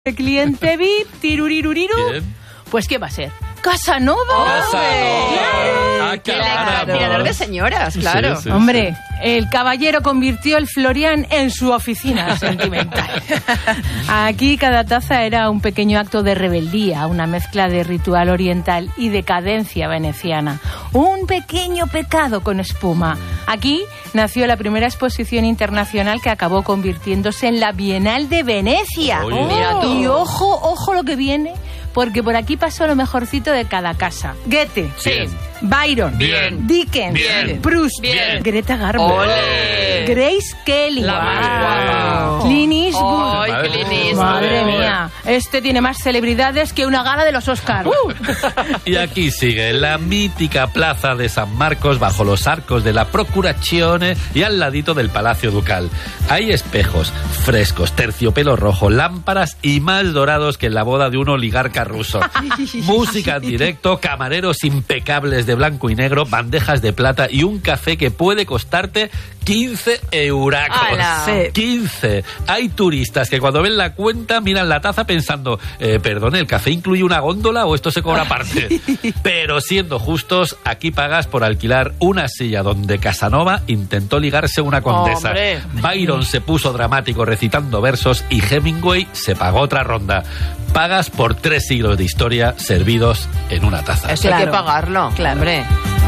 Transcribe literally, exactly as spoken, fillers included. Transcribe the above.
El cliente V I P, tiruriruriru. Bien. Pues ¿qué va a ser? ¡Casanova! ¡Casanova! ¡Claro! ¡Ah, qué bárbaro! Mirador de señoras, claro. Sí, sí, Hombre, el caballero convirtió el Florian en su oficina sentimental. Aquí cada taza era un pequeño acto de rebeldía, una mezcla de ritual oriental y decadencia veneciana. Un pequeño pecado con espuma. Aquí nació la primera exposición internacional que acabó convirtiéndose en la Bienal de Venecia. Oye. Oh, Mira tú. y ojo, ojo lo que viene, porque por aquí pasó lo mejorcito de cada casa. Goethe. Bien. Byron. Bien. Dickens. Bien. Proust. Bien. Greta Garbo. ¡Ole! Grace Kelly. La más guapa. Clint Eastwood. ¡Ay, Madre Clint mía. Eastwood! Madre mía, este tiene más celebridades que una gala de los Oscars. Y aquí sigue la mítica plaza de San Marcos bajo los arcos de la Procurazione y al ladito del Palacio Ducal. Hay espejos, frescos, terciopelo rojo, lámparas y más dorados que en la boda de un oligarca ruso. Música en directo, camareros impecables de blanco y negro, bandejas de plata y un café que puede costarte quince euracos. ¡Hala! Sí. quince. Hay turistas que cuando ven la cuenta miran la taza pensando, eh, perdón, ¿el café incluye una góndola o esto se cobra aparte? Pero siendo justos, aquí pagas por alquilar una silla donde Casanova intentó ligarse una condesa. ¡Hombre! Byron se puso dramático recitando versos y Hemingway se pagó otra ronda. Pagas por tres siglos de historia servidos en una taza. Eso hay Claro. que pagarlo, Claro. hombre.